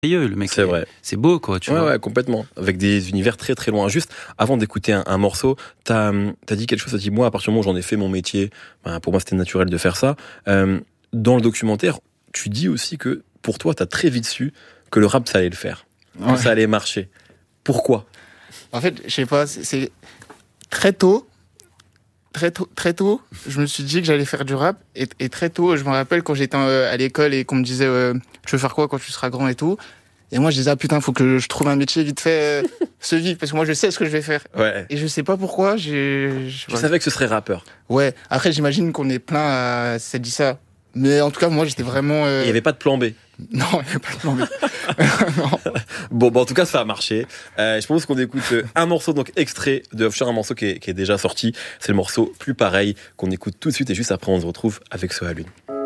Le mec, C'est vrai. c'est beau, quoi, tu vois. Ouais, complètement. Avec des univers très très loin. Juste avant d'écouter un morceau, t'as dit quelque chose, t'as dit moi, à partir du moment où j'en ai fait mon métier, pour moi c'était naturel de faire ça. Dans le documentaire, tu dis aussi que pour toi, t'as très vite su que le rap ça allait le faire, que ça allait marcher. Pourquoi ? En fait, je sais pas, c'est très tôt, je me suis dit que j'allais faire du rap. Et très tôt, je me rappelle quand j'étais à l'école et qu'on me disait tu veux faire quoi quand tu seras grand et tout. Et moi, je disais, putain, faut que je trouve un métier vite fait, ce vivre, parce que moi, je sais ce que je vais faire. Ouais. Et je sais pas pourquoi, Je savais que ce serait rappeur. Ouais. Après, j'imagine qu'on est plein à s'être dit ça. Mais en tout cas, moi, j'étais vraiment... Il y avait pas de plan B. Non, il n'y avait pas de plan B. Non. Bon, en tout cas, ça a marché. Je propose qu'on écoute un morceau, donc extrait de Offshore, un morceau qui est déjà sorti. C'est le morceau Plus Pareil, qu'on écoute tout de suite, et juste après, on se retrouve avec So à Lune.